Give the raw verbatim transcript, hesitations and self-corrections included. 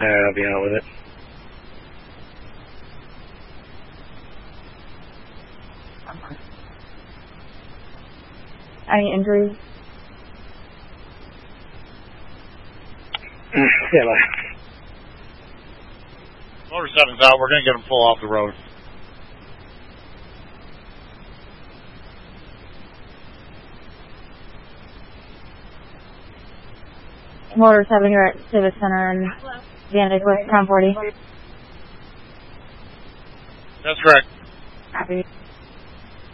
Alright, I'll be out with it. Any injuries? Yeah, bye. Motor seven's out. We're going to get him full off the road. Motor seven, you're at Civic Center and Vantage with Crown forty. That's correct. Copy.